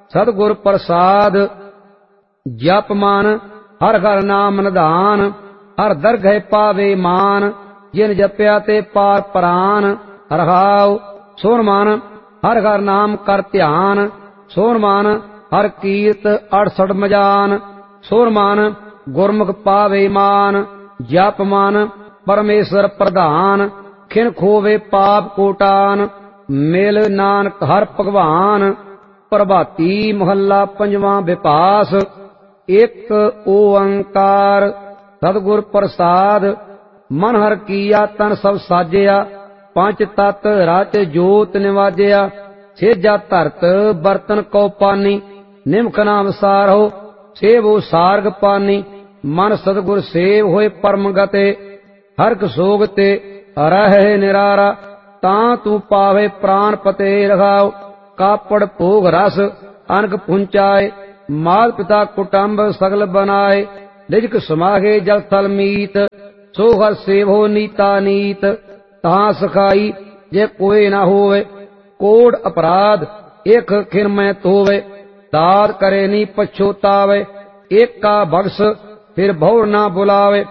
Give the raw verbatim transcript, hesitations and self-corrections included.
सतगुर प्रसाद। जप मान हर हर नाम निधान, हर दरगह पावे मान, जिन जपया ते पार प्राण। रहाउ सोन मन हर हर नाम कर ध्यान, सोन मन हर कीर्त अड़सठ मजान। सोन मन गुरमुख पावे मान, जप मन परमेश्वर प्रधान। खिन खोवे पाप कोटान, मिल नानक हर भगवान। प्रभाती महला पंजवां विपास, एक ओंकार सतगुर प्रसाद। मन हर कीया तन सब साजया, पंच तत रच जोत निवाजया। सेजा धरत बर्तन कौ पानी, निमख नाम सारो सेवो सारग पानी। मन सतगुर सेव होए परम गते, हरक सोग ते रहे निरारा। तां तू पावे प्राण पते रखाओ, कापड़ भोग रस अनक पुंचाए। मात पिता कुटुंब सगल बनाए, रिजक समाहे जल थल मीत। सो हर सेवो नीता नीत, तां सखाई जे कोई न होवे। कोड अपराध एक खिन में तोवे, दाद करे नी पछोतावे। एक का बख्श फिर भौर ना बुलावे,